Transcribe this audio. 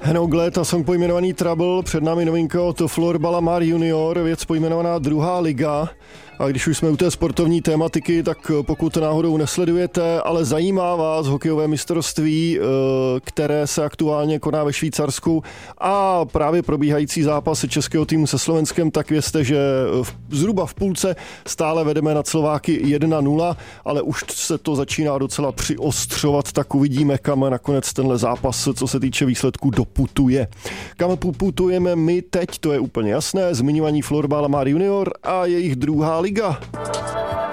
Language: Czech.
Heno Glad a song pojmenovaný Trouble, před námi novinka od Florbala Mar Junior, věc pojmenovaná druhá liga. A když už jsme u té sportovní tématiky, tak pokud náhodou nesledujete, ale zajímá vás hokejové mistrovství, které se aktuálně koná ve Švýcarsku a právě probíhající zápas českého týmu se Slovenskem, tak vězte, že zhruba v půlce stále vedeme nad Slováky 1-0, ale už se to začíná docela přiostřovat, tak uvidíme, kam nakonec tenhle zápas, co se týče výsledku, doputuje. Kam putujeme my teď, to je úplně jasné, zmiňovaní Florbal Mar Junior a jejich druhá liga.